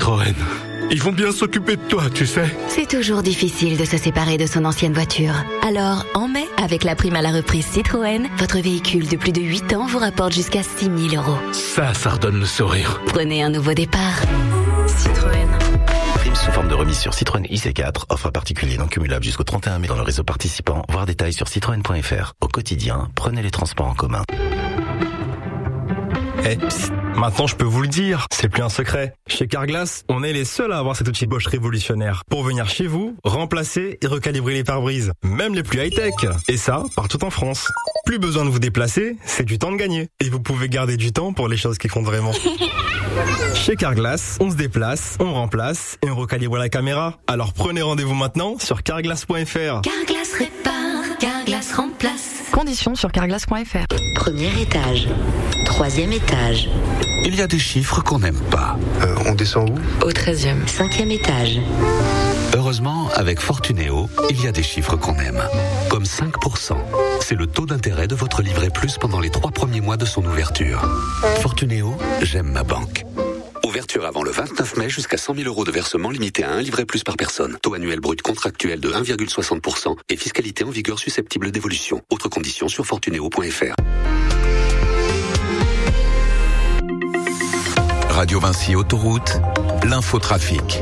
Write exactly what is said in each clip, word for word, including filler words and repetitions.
Citroën. Ils vont bien s'occuper de toi, tu sais. C'est toujours difficile de se séparer de son ancienne voiture. Alors, en mai, avec la prime à la reprise Citroën, votre véhicule de plus de huit ans vous rapporte jusqu'à six mille euros. Ça, ça redonne le sourire. Prenez un nouveau départ. Citroën. Prime sous forme de remise sur Citroën I C quatre. Offre particulier non cumulable jusqu'au trente et un mai dans le réseau participant. Voir détails sur citroën point f r. Au quotidien, prenez les transports en commun. Eh, psst, maintenant je peux vous le dire, c'est plus un secret. Chez Carglass, on est les seuls à avoir cet outil Bosch révolutionnaire pour venir chez vous, remplacer et recalibrer les pare-brises, même les plus high-tech. Et ça, partout en France. Plus besoin de vous déplacer, c'est du temps de gagner. Et vous pouvez garder du temps pour les choses qui comptent vraiment. Chez Carglass, on se déplace, on remplace et on recalibre la caméra. Alors prenez rendez-vous maintenant sur carglass point f r. Carglass répare, Carglass remplace. Conditions sur carglass point f r. Premier étage, troisième étage, Il y a des chiffres qu'on n'aime pas. Euh, on descend où? Au treizième. cinquième étage. Heureusement, avec Fortunéo, il y a des chiffres qu'on aime. Comme cinq pour cent. C'est le taux d'intérêt de votre livret plus pendant les trois premiers mois de son ouverture. Fortunéo, j'aime ma banque. Ouverture avant le vingt-neuf mai jusqu'à cent mille euros de versement limité à un livret plus par personne. Taux annuel brut contractuel de un virgule soixante pour cent et fiscalité en vigueur susceptible d'évolution. Autres conditions sur fortunéo point f r. Radio Vinci Autoroute, l'infotrafic.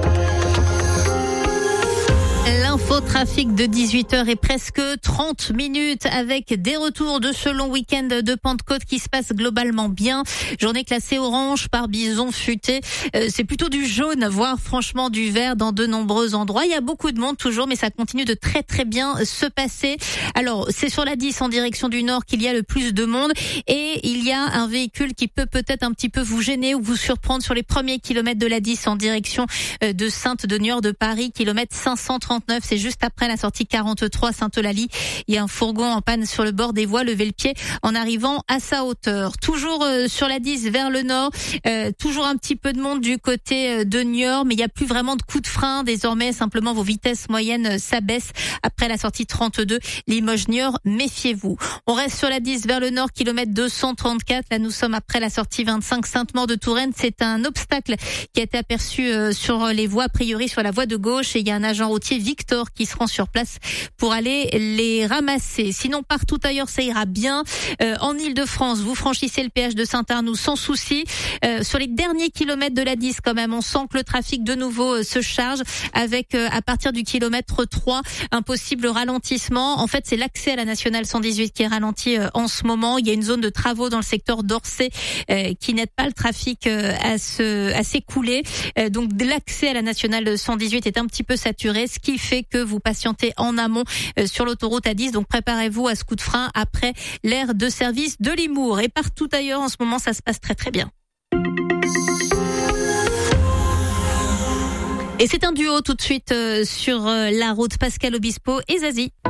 L'infotrafic de dix-huit heures et presque trente minutes avec des retours de ce long week-end de Pentecôte qui se passe globalement bien. Journée classée orange par Bison Futé. Euh, c'est plutôt du jaune, voire franchement du vert dans de nombreux endroits. Il y a beaucoup de monde toujours, mais ça continue de très très bien se passer. Alors, c'est sur la dix en direction du nord qu'il y a le plus de monde et il y a un véhicule qui peut peut-être un petit peu vous gêner ou vous surprendre sur les premiers kilomètres de la dix en direction de Sainte-de-Niort de Paris, kilomètre cinq cent trente-neuf. C'est juste après la sortie quarante-trois Sainte-Eulalie. Il y a un fourgon en panne sur le bord des voies. Levez le pied en arrivant à sa hauteur. Toujours euh, sur la dix vers le nord. Euh, toujours un petit peu de monde du côté de Niort, mais il n'y a plus vraiment de coup de frein. Désormais, simplement vos vitesses moyennes s'abaissent après la sortie trente-deux. Limoges-Niort, méfiez-vous. On reste sur la dix vers le nord, kilomètre deux cent trente-quatre. Là, nous sommes après la sortie vingt-cinq Sainte-Maure-de-Touraine. C'est un obstacle qui a été aperçu euh, sur les voies, a priori sur la voie de gauche. Et il y a un agent routier, Victor, qui se rend sur place pour aller les ramasser. Sinon, partout ailleurs, ça ira bien. Euh, en Ile-de-France, vous franchissez le péage de Saint-Arnoux sans souci. Euh, sur les derniers kilomètres de la dix, quand même, on sent que le trafic de nouveau euh, se charge avec, euh, à partir du kilomètre trois, un possible ralentissement. En fait, c'est l'accès à la nationale cent dix-huit qui est ralenti euh, en ce moment. Il y a une zone de travaux dans le secteur d'Orsay euh, qui n'aide pas le trafic euh, à se, à s'écouler. Euh, donc, l'accès à la nationale cent dix-huit est un petit peu saturé, ce qui fait que vous patientez en amont euh, sur l'autoroute A dix. Donc préparez-vous à ce coup de frein après l'aire de service de Limours. Et partout ailleurs en ce moment, ça se passe très très bien. Et c'est un duo tout de suite euh, sur euh, la route, Pascal Obispo et Zazie.